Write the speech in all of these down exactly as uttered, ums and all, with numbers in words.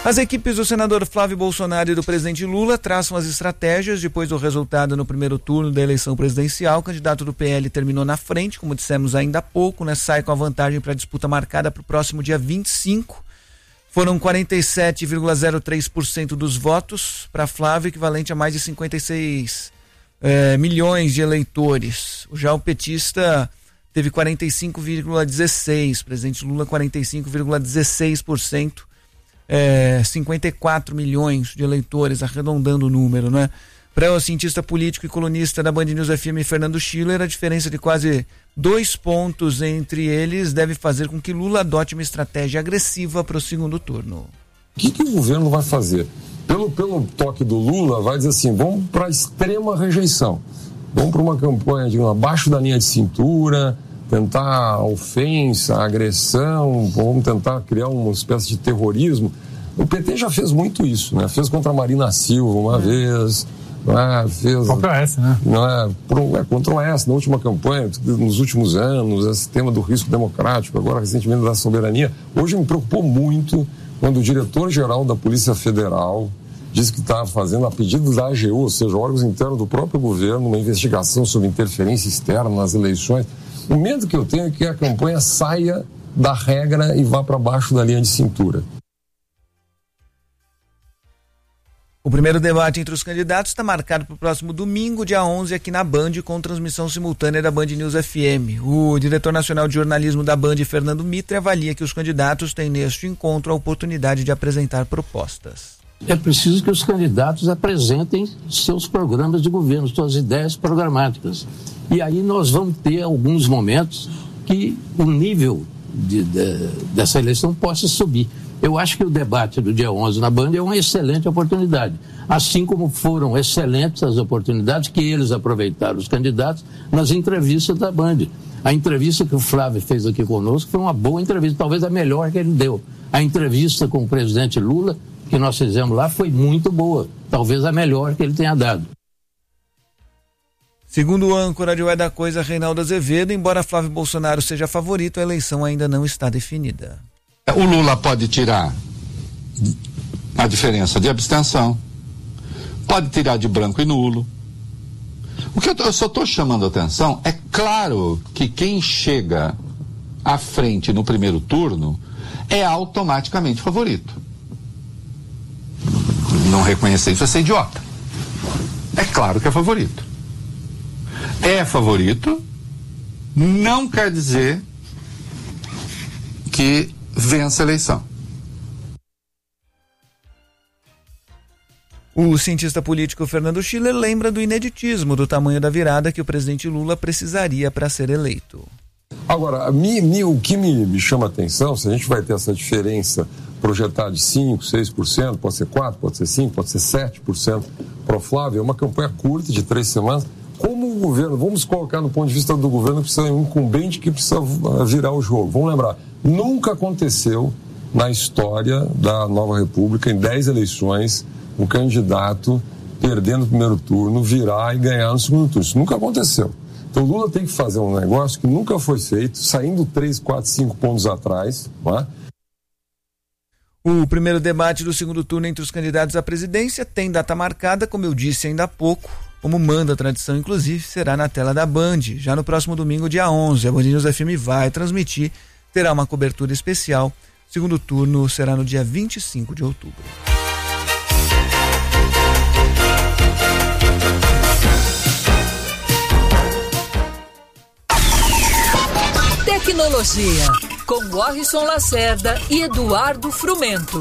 As equipes do senador Flávio Bolsonaro e do presidente Lula traçam as estratégias depois do resultado no primeiro turno da eleição presidencial. O candidato do P L terminou na frente, como dissemos ainda há pouco, né? Sai com a vantagem para a disputa marcada para o próximo dia vinte e cinco. Foram quarenta e sete vírgula zero três por cento dos votos para Flávio, equivalente a mais de cinquenta e seis eh, milhões de eleitores. Já o petista teve quarenta e cinco vírgula dezesseis por cento, presidente Lula quarenta e cinco vírgula dezesseis por cento. É, cinquenta e quatro milhões de eleitores, arredondando o número, né? Para o cientista político e colunista da Band News F M, Fernando Schiller, a diferença de quase dois pontos entre eles deve fazer com que Lula adote uma estratégia agressiva para o segundo turno. O que, que o governo vai fazer? Pelo, pelo toque do Lula, vai dizer assim, vamos para a extrema rejeição, vamos para uma campanha de abaixo da linha de cintura, tentar a ofensa, a agressão, vamos tentar criar uma espécie de terrorismo. O P T já fez muito isso, né? Fez contra a Marina Silva uma é. vez, não é? Fez contra o S, né? Não é? Pro, é contra o S na última campanha, nos últimos anos, esse tema do risco democrático, agora recentemente da soberania. Hoje me preocupou muito quando o diretor-geral da Polícia Federal disse que estava fazendo, a pedido da A G U, ou seja, órgãos internos do próprio governo, uma investigação sobre interferência externa nas eleições. O medo que eu tenho é que a campanha saia da regra e vá para baixo da linha de cintura. O primeiro debate entre os candidatos está marcado para o próximo domingo, dia onze, aqui na Band, com transmissão simultânea da Band News F M. O diretor nacional de jornalismo da Band, Fernando Mitre, avalia que os candidatos têm neste encontro a oportunidade de apresentar propostas. É preciso que os candidatos apresentem seus programas de governo, suas ideias programáticas. E aí nós vamos ter alguns momentos que o nível de, de, dessa eleição possa subir. Eu acho que o debate do dia onze na Band é uma excelente oportunidade. Assim como foram excelentes as oportunidades que eles aproveitaram, os candidatos, nas entrevistas da Band. A entrevista que o Flávio fez aqui conosco foi uma boa entrevista, talvez a melhor que ele deu. A entrevista com o presidente Lula, que nós fizemos lá, foi muito boa, talvez a melhor que ele tenha dado. Segundo o âncora de Ué da Coisa, Reinaldo Azevedo, embora Flávio Bolsonaro seja favorito, a eleição ainda não está definida. O Lula pode tirar a diferença de abstenção, pode tirar de branco e nulo. O que eu, tô, eu só estou chamando a atenção é claro que quem chega à frente no primeiro turno é automaticamente favorito. Não reconhecer isso é ser idiota. É claro que é favorito. É favorito, não quer dizer que vence a eleição. O cientista político Fernando Schiller lembra do ineditismo do tamanho da virada que o presidente Lula precisaria para ser eleito. Agora, me, me, o que me, me chama a atenção, se a gente vai ter essa diferença projetada de cinco, seis por cento, pode ser quatro por cento, pode ser cinco por cento, pode ser sete por cento para o Flávio, é uma campanha curta de três semanas. Como o governo, vamos colocar no ponto de vista do governo, precisa um incumbente que precisa virar o jogo. Vamos lembrar, nunca aconteceu na história da Nova República, em dez eleições, um candidato perdendo o primeiro turno, virar e ganhar no segundo turno. Isso nunca aconteceu. Então o Lula tem que fazer um negócio que nunca foi feito, saindo três, quatro, cinco pontos atrás, não é? O primeiro debate do segundo turno entre os candidatos à presidência tem data marcada, como eu disse ainda há pouco, como manda a tradição, inclusive, será na tela da Band, já no próximo domingo, dia onze. A Band News F M vai transmitir, terá uma cobertura especial. O segundo turno será no dia vinte e cinco de outubro. Tecnologia, com Warrison Lacerda e Eduardo Frumento.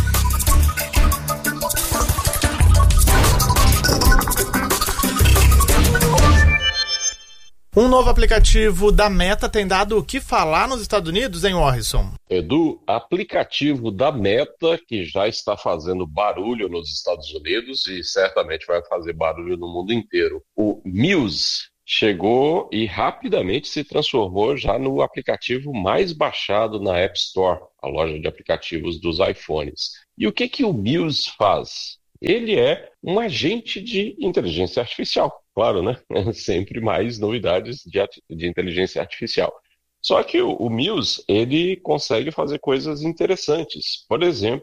Um novo aplicativo da Meta tem dado o que falar nos Estados Unidos, hein, Warrison? Edu, aplicativo da Meta, que já está fazendo barulho nos Estados Unidos e certamente vai fazer barulho no mundo inteiro. O Muse chegou e rapidamente se transformou já no aplicativo mais baixado na App Store, a loja de aplicativos dos iPhones. E o que que o Muse faz? Ele é um agente de inteligência artificial. Claro, né? Sempre mais novidades de, de inteligência artificial. Só que o, o Muse, ele consegue fazer coisas interessantes. Por exemplo,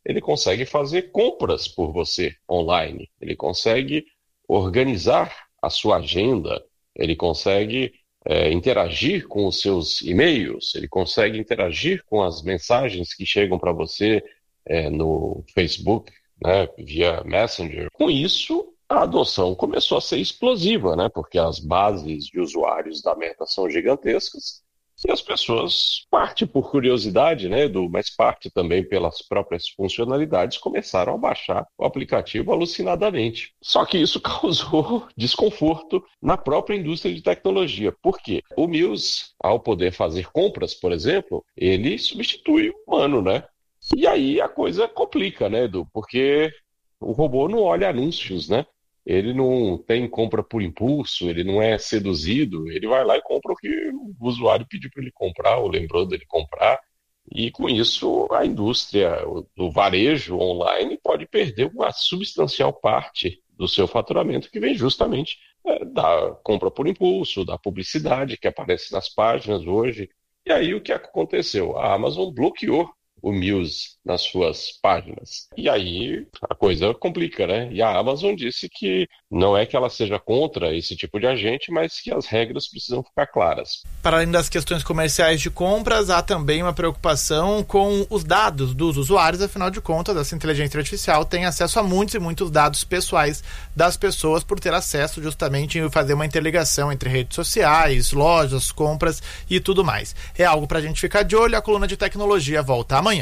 ele consegue fazer compras por você online, ele consegue organizar a sua agenda, ele consegue é, interagir com os seus e-mails, ele consegue interagir com as mensagens que chegam para você é, no Facebook, né, via Messenger. Com isso, a adoção começou a ser explosiva, né, porque as bases de usuários da Meta são gigantescas e as pessoas, parte por curiosidade, né, Edu, mas parte também pelas próprias funcionalidades, começaram a baixar o aplicativo alucinadamente. Só que isso causou desconforto na própria indústria de tecnologia. Por quê? O Muse, ao poder fazer compras, por exemplo, ele substitui o humano, né? E aí a coisa complica, né, Edu? Porque o robô não olha anúncios, né? Ele não tem compra por impulso, ele não é seduzido, ele vai lá e compra o que o usuário pediu para ele comprar ou lembrou dele comprar. E com isso a indústria do varejo online pode perder uma substancial parte do seu faturamento, que vem justamente é, da compra por impulso, da publicidade que aparece nas páginas hoje. E aí o que aconteceu? A Amazon bloqueou o Muse nas suas páginas. E aí a coisa complica, né? E a Amazon disse que não é que ela seja contra esse tipo de agente, mas que as regras precisam ficar claras. Para além das questões comerciais de compras, há também uma preocupação com os dados dos usuários. Afinal de contas, essa inteligência artificial tem acesso a muitos e muitos dados pessoais das pessoas por ter acesso justamente em fazer uma interligação entre redes sociais, lojas, compras e tudo mais. É algo para a gente ficar de olho. A coluna de tecnologia volta amanhã.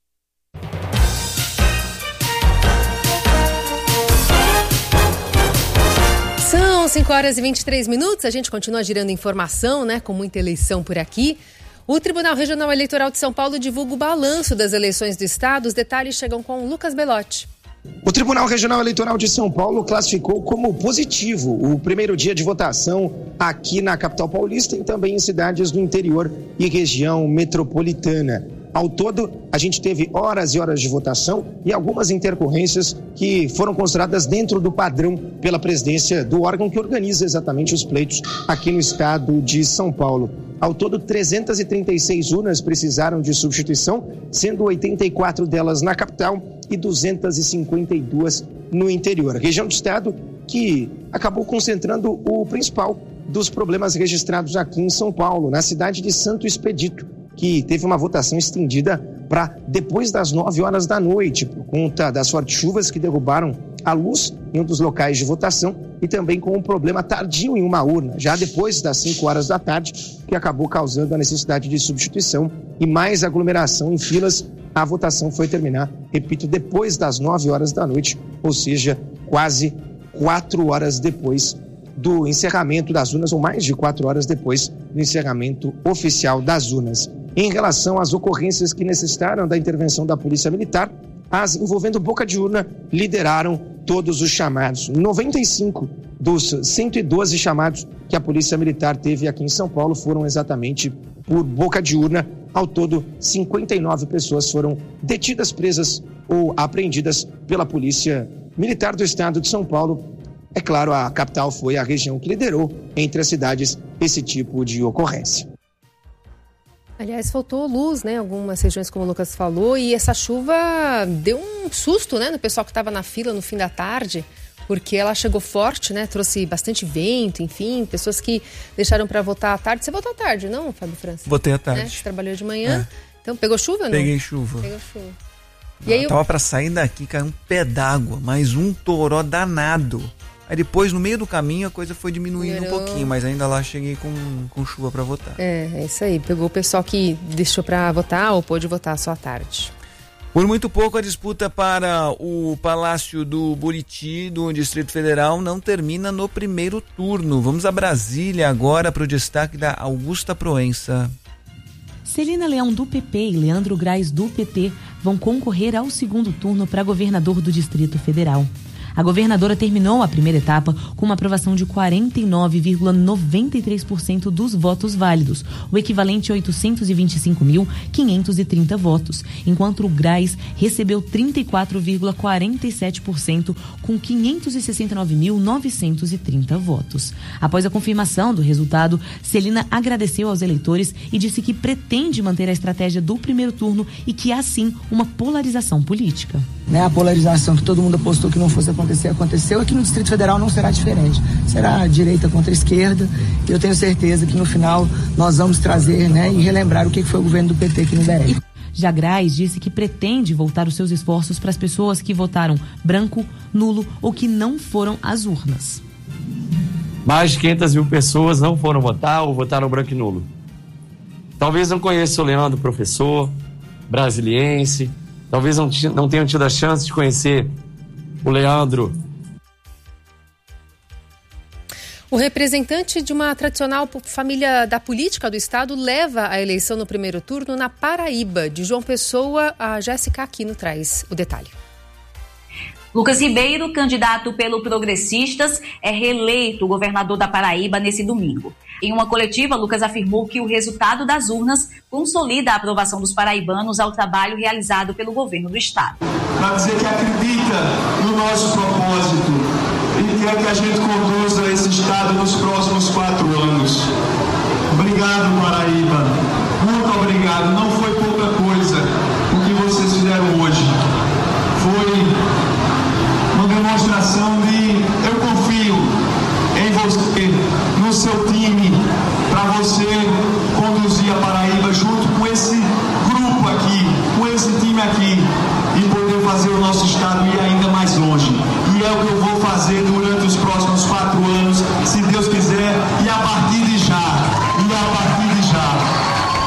São cinco horas e vinte e três minutos, a gente continua girando informação, né, com muita eleição por aqui. O Tribunal Regional Eleitoral de São Paulo divulga o balanço das eleições do estado. Os detalhes chegam com Lucas Belotti. O Tribunal Regional Eleitoral de São Paulo classificou como positivo o primeiro dia de votação aqui na capital paulista e também em cidades do interior e região metropolitana. Ao todo, a gente teve horas e horas de votação e algumas intercorrências que foram consideradas dentro do padrão pela presidência do órgão que organiza exatamente os pleitos aqui no estado de São Paulo. Ao todo, trezentas e trinta e seis urnas precisaram de substituição, sendo oitenta e quatro delas na capital e duzentas e cinquenta e duas no interior. A região do estado que acabou concentrando o principal dos problemas registrados aqui em São Paulo, na cidade de Santo Expedito, que teve uma votação estendida para depois das nove horas da noite, por conta das fortes chuvas que derrubaram a luz em um dos locais de votação e também com um problema tardio em uma urna, já depois das cinco horas da tarde, que acabou causando a necessidade de substituição e mais aglomeração em filas. A votação foi terminar, repito, depois das nove horas da noite, ou seja, quase quatro horas depois do encerramento das urnas, ou mais de quatro horas depois do encerramento oficial das urnas. Em relação às ocorrências que necessitaram da intervenção da Polícia Militar, as envolvendo boca de urna lideraram todos os chamados. noventa e cinco dos cento e doze chamados que a Polícia Militar teve aqui em São Paulo foram exatamente por boca de urna. Ao todo, cinquenta e nove pessoas foram detidas, presas ou apreendidas pela Polícia Militar do Estado de São Paulo. É claro, a capital foi a região que liderou entre as cidades esse tipo de ocorrência. Aliás, faltou luz, né? Algumas regiões, como o Lucas falou, e essa chuva deu um susto, né, no pessoal que estava na fila no fim da tarde, porque ela chegou forte, né? Trouxe bastante vento, enfim, pessoas que deixaram para votar à tarde. Você votou à tarde, não, Fábio França? Votei à tarde. Né? Você trabalhou de manhã. É. Então, pegou chuva, não? Peguei chuva. Pegou chuva. E aí eu tava eu... para sair daqui, caiu um pé d'água, mais um toró danado. Aí depois, no meio do caminho, a coisa foi diminuindo Melhorou. um pouquinho, mas ainda lá cheguei com, com chuva para votar. É, é isso aí. Pegou o pessoal que deixou para votar ou pôde votar só à tarde. Por muito pouco, a disputa para o Palácio do Buriti, do Distrito Federal, não termina no primeiro turno. Vamos a Brasília agora para o destaque da Augusta Proença. Celina Leão, do P P, e Leandro Graz, do P T, vão concorrer ao segundo turno para governador do Distrito Federal. A governadora terminou a primeira etapa com uma aprovação de quarenta e nove vírgula noventa e três por cento dos votos válidos, o equivalente a oitocentos e vinte e cinco mil, quinhentos e trinta votos, enquanto o Grais recebeu trinta e quatro vírgula quarenta e sete por cento com quinhentos e sessenta e nove mil, novecentos e trinta votos. Após a confirmação do resultado, Celina agradeceu aos eleitores e disse que pretende manter a estratégia do primeiro turno e que há sim uma polarização política. Né, a polarização que todo mundo apostou que não fosse acontecer, aconteceu. Aqui no Distrito Federal não será diferente. Será direita contra esquerda. E eu tenho certeza que no final nós vamos trazer, né, e relembrar o que foi o governo do P T aqui no D F. Já Grais disse que pretende voltar os seus esforços para as pessoas que votaram branco, nulo ou que não foram às urnas. Mais de quinhentas mil pessoas não foram votar ou votaram branco e nulo. Talvez não conheça o Leandro, professor, brasiliense. Talvez não, não tenham tido a chance de conhecer o Leandro. O representante de uma tradicional família da política do estado leva a eleição no primeiro turno na Paraíba. De João Pessoa, a Jéssica Aquino traz o detalhe. Lucas Ribeiro, candidato pelo Progressistas, é reeleito governador da Paraíba nesse domingo. Em uma coletiva, Lucas afirmou que o resultado das urnas consolida a aprovação dos paraibanos ao trabalho realizado pelo governo do estado. Para dizer que acredita no nosso propósito e quer que a gente conduza esse estado nos próximos quatro anos. Obrigado, Paraíba. Muito obrigado. Não foi pouca coisa o que vocês fizeram hoje. Foi uma demonstração de eu confio em você, no seu time, para você conduzir a Paraíba junto com esse grupo aqui, com esse time aqui, e poder fazer o nosso estado ir ainda mais longe. E é o que eu vou fazer durante os próximos quatro anos, se Deus quiser, e a partir de já, e a partir de já.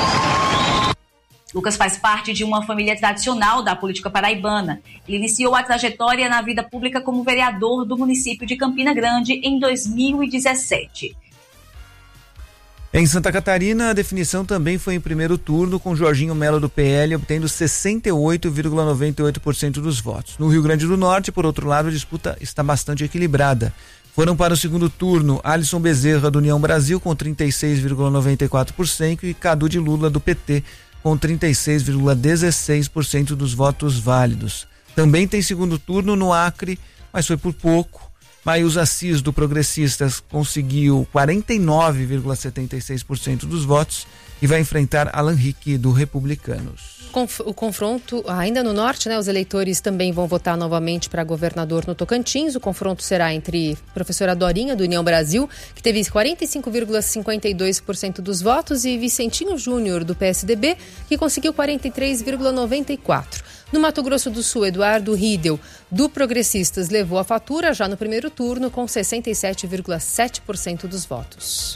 Lucas faz parte de uma família tradicional da política paraibana. Ele iniciou a trajetória na vida pública como vereador do município de Campina Grande em dois mil e dezessete. Em Santa Catarina, a definição também foi em primeiro turno, com Jorginho Melo do P L obtendo sessenta e oito vírgula noventa e oito por cento dos votos. No Rio Grande do Norte, por outro lado, a disputa está bastante equilibrada. Foram para o segundo turno Alisson Bezerra do União Brasil com trinta e seis vírgula noventa e quatro por cento e Cadu de Lula do P T com trinta e seis vírgula dezesseis por cento dos votos válidos. Também tem segundo turno no Acre, mas foi por pouco. Maius Assis do Progressistas conseguiu quarenta e nove vírgula setenta e seis por cento dos votos e vai enfrentar Alan Rick do Republicanos. O confronto, ainda no norte, né, os eleitores também vão votar novamente para governador no Tocantins. O confronto será entre a professora Dorinha, do União Brasil, que teve quarenta e cinco vírgula cinquenta e dois por cento dos votos, e Vicentinho Júnior, do P S D B, que conseguiu quarenta e três vírgula noventa e quatro por cento. No Mato Grosso do Sul, Eduardo Riedel, do Progressistas, levou a fatura já no primeiro turno com sessenta e sete vírgula sete por cento dos votos.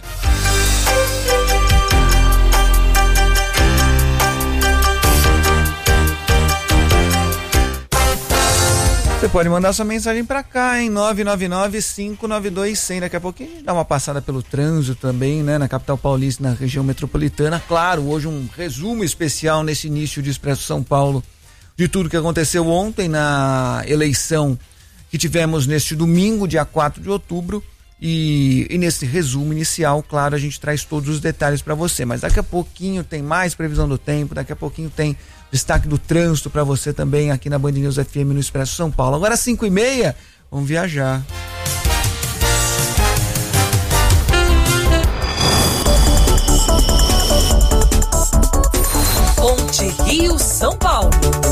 Você pode mandar sua mensagem para cá, hein? nove nove nove, cinco nove dois, cem. Daqui a pouquinho a gente dá uma passada pelo trânsito também, né? Na capital paulista, na região metropolitana. Claro, hoje um resumo especial nesse início de Expresso São Paulo de tudo que aconteceu ontem na eleição que tivemos neste domingo, dia quatro de outubro. E, e nesse resumo inicial, claro, a gente traz todos os detalhes para você. Mas daqui a pouquinho tem mais previsão do tempo, daqui a pouquinho tem destaque do trânsito para você também aqui na Band News F M no Expresso São Paulo. Agora cinco e meia, vamos viajar. Ponte Rio São Paulo.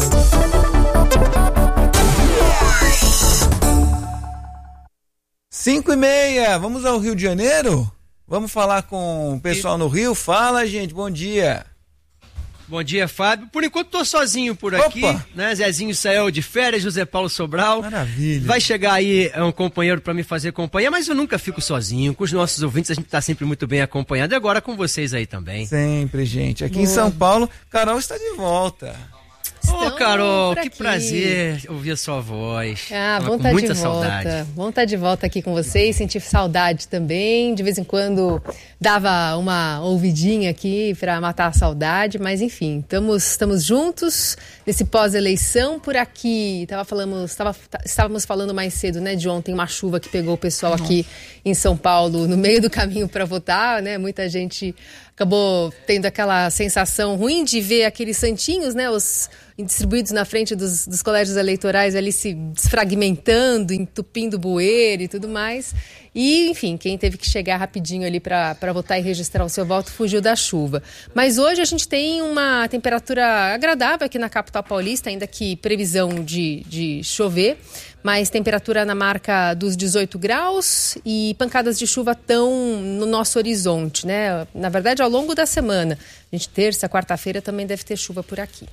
Cinco e meia, vamos ao Rio de Janeiro? Vamos falar com o pessoal no Rio? Fala, gente, bom dia. Bom dia, Fábio. Por enquanto tô sozinho por aqui, Opa. né? Zezinho saiu de férias, José Paulo Sobral. Maravilha. Vai chegar aí um companheiro para me fazer companhia, mas eu nunca fico sozinho. Com os nossos ouvintes a gente tá sempre muito bem acompanhado, e agora com vocês aí também. Sempre, gente. Aqui Boa. em São Paulo, Carol está de volta. Ô, Carol, que aqui. prazer ouvir a sua voz. Ah, Tava bom com tá muita de volta. saudade. Bom tá de volta aqui com vocês, sentir saudade também. De vez em quando dava uma ouvidinha aqui para matar a saudade, mas enfim, estamos, estamos juntos nesse pós-eleição. Por aqui, tava falando, tava, estávamos falando mais cedo, né, de ontem, uma chuva que pegou o pessoal Nossa. aqui em São Paulo no meio do caminho para votar, né? Muita gente acabou tendo aquela sensação ruim de ver aqueles santinhos, né, os distribuídos na frente dos, dos colégios eleitorais ali se desfragmentando, entupindo bueiro e tudo mais. E, enfim, quem teve que chegar rapidinho ali para votar e registrar o seu voto fugiu da chuva. Mas hoje a gente tem uma temperatura agradável aqui na capital paulista, ainda que previsão de, de chover, mas temperatura na marca dos dezoito graus e pancadas de chuva estão no nosso horizonte, né? Na verdade, ao longo da semana. A gente, terça, quarta-feira também deve ter chuva por aqui.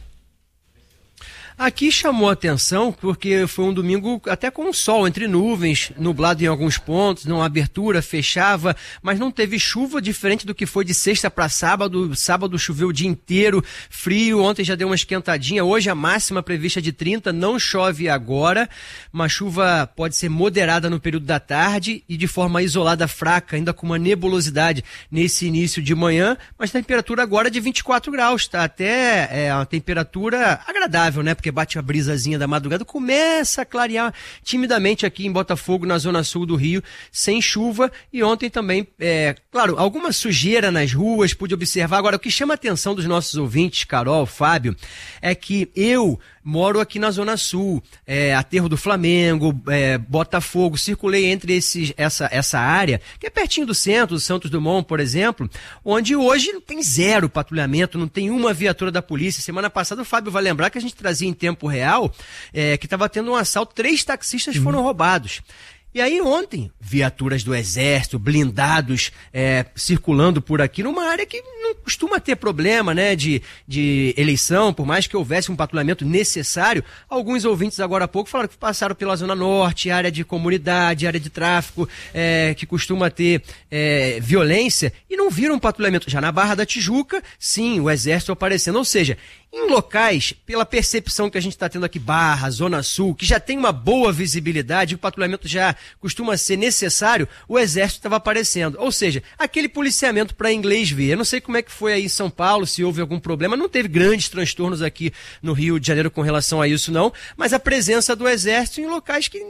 Aqui chamou a atenção porque foi um domingo até com sol entre nuvens, nublado em alguns pontos, não abertura, fechava, mas não teve chuva, diferente do que foi de sexta para sábado. Sábado choveu o dia inteiro, frio, ontem já deu uma esquentadinha, hoje a máxima prevista é de trinta, não chove agora, uma chuva pode ser moderada no período da tarde e de forma isolada fraca, ainda com uma nebulosidade nesse início de manhã, mas temperatura agora de vinte e quatro graus, tá até é, uma temperatura agradável, né? Porque bate a brisazinha da madrugada, começa a clarear timidamente aqui em Botafogo, na zona sul do Rio, sem chuva. E ontem também, é, claro, alguma sujeira nas ruas, pude observar. Agora, o que chama a atenção dos nossos ouvintes, Carol, Fábio, é que eu moro aqui na Zona Sul, é, Aterro do Flamengo, é, Botafogo, circulei entre esses, essa, essa área, que é pertinho do centro, do Santos Dumont, por exemplo, onde hoje não tem zero patrulhamento, não tem uma viatura da polícia. Semana passada o Fábio vai lembrar que a gente trazia em tempo real, é, que estava tendo um assalto, três taxistas foram uhum. roubados. E aí ontem, viaturas do Exército, blindados, é, circulando por aqui, numa área que não costuma ter problema, né, de, de eleição, por mais que houvesse um patrulhamento necessário. Alguns ouvintes agora há pouco falaram que passaram pela Zona Norte, área de comunidade, área de tráfico, é, que costuma ter é, violência, e não viram um patrulhamento. Já na Barra da Tijuca, sim, o Exército aparecendo, ou seja, em locais, pela percepção que a gente está tendo aqui, Barra, Zona Sul, que já tem uma boa visibilidade, o patrulhamento já costuma ser necessário, o Exército estava aparecendo. Ou seja, aquele policiamento para inglês ver. Eu não sei como é que foi aí em São Paulo, se houve algum problema, não teve grandes transtornos aqui no Rio de Janeiro com relação a isso não, mas a presença do Exército em locais que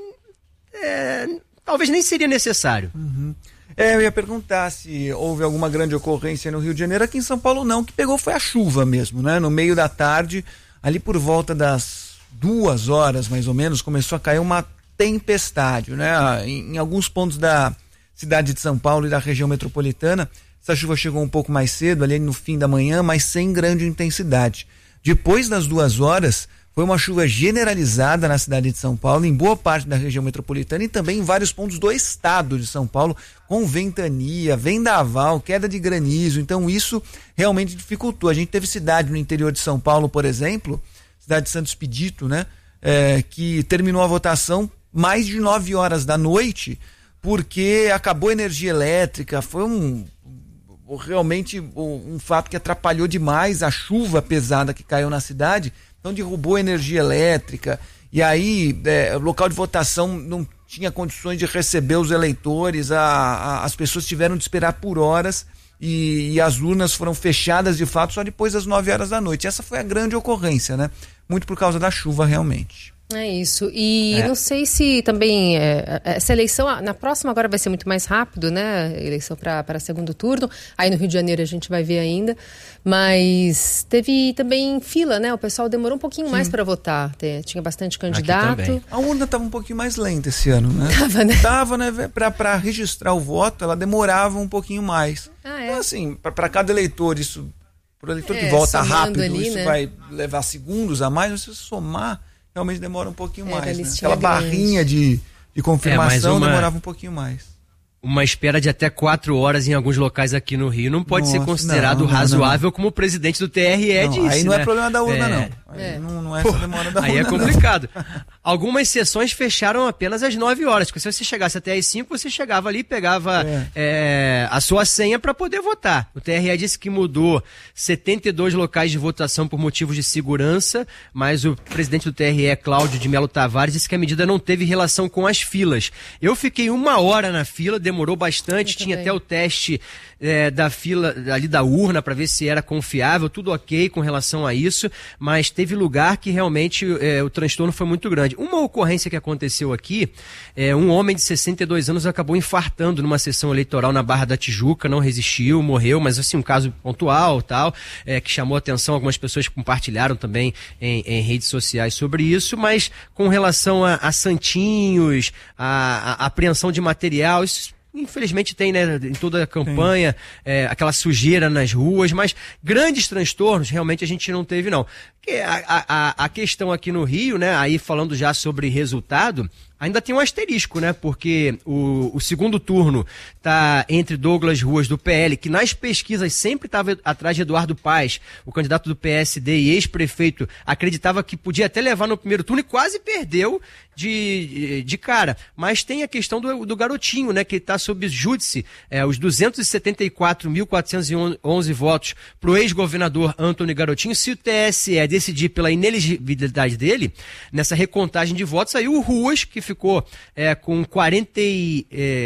é, talvez nem seria necessário. Uhum. É, eu ia perguntar se houve alguma grande ocorrência no Rio de Janeiro. Aqui em São Paulo não, o que pegou foi a chuva mesmo, né? No meio da tarde, ali por volta das duas horas mais ou menos, começou a cair uma tempestade, né? Em, em alguns pontos da cidade de São Paulo e da região metropolitana, essa chuva chegou um pouco mais cedo, ali no fim da manhã, mas sem grande intensidade. Depois das duas horas, foi uma chuva generalizada na cidade de São Paulo, em boa parte da região metropolitana e também em vários pontos do estado de São Paulo, com ventania, vendaval, queda de granizo. Então isso realmente dificultou. A gente teve cidade no interior de São Paulo, por exemplo, cidade de Santo Expedito, né? É, que terminou a votação mais de nove horas da noite, porque acabou a energia elétrica. Foi um realmente um, um fato que atrapalhou demais a chuva pesada que caiu na cidade. Então derrubou a energia elétrica, e aí é, o local de votação não tinha condições de receber os eleitores, a, a, as pessoas tiveram de esperar por horas e, e as urnas foram fechadas de fato só depois das nove horas da noite. Essa foi a grande ocorrência, né? Muito por causa da chuva realmente. É isso, e É. não sei se também é, essa eleição, ah, na próxima agora vai ser muito mais rápido, né, eleição para segundo turno, aí no Rio de Janeiro a gente vai ver ainda, mas teve também fila, né, o pessoal demorou um pouquinho mais para votar, Te- tinha bastante candidato. A urna estava um pouquinho mais lenta esse ano, né? Tava, né? Tava, né? Para registrar o voto, ela demorava um pouquinho mais. Ah, é? Então, assim, para cada eleitor, isso, para o eleitor É, que vota somando rápido, ali, isso né? vai levar segundos a mais, mas se você somar, realmente demora um pouquinho É, da mais. Né? listinha Aquela grande. barrinha de, de confirmação É, mas uma- demorava um pouquinho mais. Uma espera de até quatro horas em alguns locais aqui no Rio não pode ser Nossa, considerado não, não, razoável, como o presidente do T R E Não, disse. aí não né? é problema da urna, É, não. Aí É. não, não é essa demora da Aí urna, é complicado. Algumas sessões fecharam apenas às nove horas, porque se você chegasse até às cinco, você chegava ali e pegava É. é, a sua senha para poder votar. O T R E disse que mudou setenta e dois locais de votação por motivos de segurança, mas o presidente do T R E, Cláudio de Melo Tavares, disse que a medida não teve relação com as filas. Eu fiquei uma hora na fila, demorou bastante, Eu tinha também. até o teste é, da fila ali da urna para ver se era confiável, tudo ok com relação a isso, mas teve lugar que realmente é, o transtorno foi muito grande. Uma ocorrência que aconteceu aqui, é, um homem de sessenta e dois anos acabou infartando numa sessão eleitoral na Barra da Tijuca, não resistiu, morreu, mas assim, um caso pontual, tal, é, que chamou a atenção, algumas pessoas compartilharam também em, em redes sociais sobre isso, mas com relação a, a santinhos, a, a apreensão de material, isso infelizmente tem, né, em toda a campanha, é, aquela sujeira nas ruas, mas grandes transtornos realmente a gente não teve, não. A, a, a questão aqui no Rio, né, aí falando já sobre resultado, ainda tem um asterisco, né? Porque o, o segundo turno tá entre Douglas Ruas do P L, que nas pesquisas sempre estava atrás de Eduardo Paes, o candidato do P S D e ex-prefeito, acreditava que podia até levar no primeiro turno e quase perdeu de, de cara. Mas tem a questão do, do garotinho, né? Que está sob júdice, é, os duzentos e setenta e quatro mil quatrocentos e onze votos pro ex-governador Antônio Garotinho. Se o T S E decidir pela inelegibilidade dele, nessa recontagem de votos, aí o Ruas, que ficou é, com quarenta e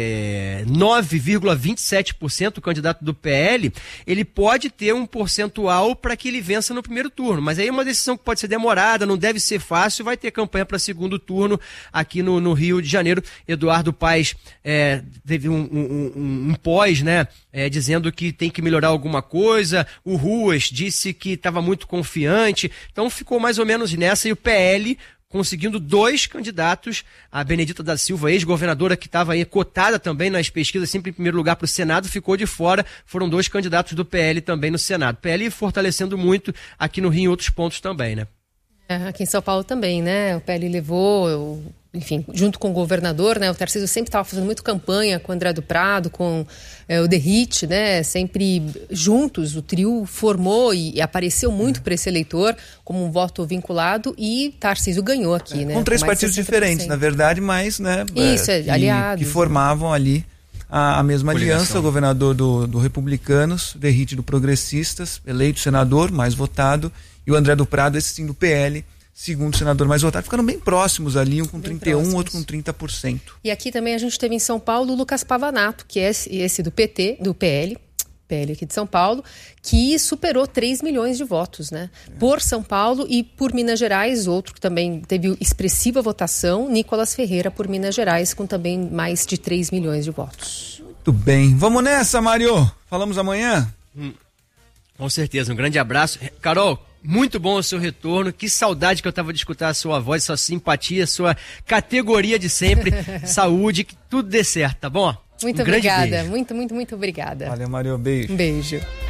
nove vírgula vinte e sete por cento, o candidato do P L, ele pode ter um percentual para que ele vença no primeiro turno. Mas aí é uma decisão que pode ser demorada, não deve ser fácil, vai ter campanha para segundo turno aqui no, no Rio de Janeiro. Eduardo Paes é, teve um, um, um, um pós, né, é, dizendo que tem que melhorar alguma coisa. O Ruas disse que estava muito confiante. Então ficou mais ou menos nessa, e o P L conseguindo dois candidatos, a Benedita da Silva, ex-governadora, que estava aí cotada também nas pesquisas, sempre em primeiro lugar para o Senado, ficou de fora. Foram dois candidatos do P L também no Senado. P L fortalecendo muito aqui no Rio em outros pontos também, né? É, aqui em São Paulo também, né? O P L levou, eu, enfim, junto com o governador, né? O Tarcísio sempre estava fazendo muito campanha com o André do Prado, com é, o Derrite, né? Sempre juntos, o trio formou e, e apareceu muito para esse eleitor como um voto vinculado, e Tarcísio ganhou aqui, é, né? Com três mais partidos sessenta por cento. diferentes, na verdade, mas, né? Isso, é, que, aliados. Que formavam ali a, a mesma Coligação. aliança, o governador do, do Republicanos, Derrite do Progressistas, eleito senador, mais votado, e o André do Prado, esse sim do P L, segundo senador mais votado, ficando bem próximos ali, um com bem trinta e um, próximos. Outro com trinta por cento. E aqui também a gente teve em São Paulo o Lucas Pavanato, que é esse, esse do P T, do P L, P L aqui de São Paulo, que superou três milhões de votos, né? É. Por São Paulo e por Minas Gerais, outro que também teve expressiva votação, Nicolas Ferreira por Minas Gerais, com também mais de três milhões de votos. Muito bem. Vamos nessa, Mário. Falamos amanhã? Hum, com certeza. Um grande abraço. Carol, muito bom o seu retorno, que saudade que eu estava de escutar a sua voz, sua simpatia, sua categoria de sempre, saúde, que tudo dê certo, tá bom? Muito um obrigada, beijo. muito, muito, muito obrigada. Valeu, Mário, beijo. Um beijo.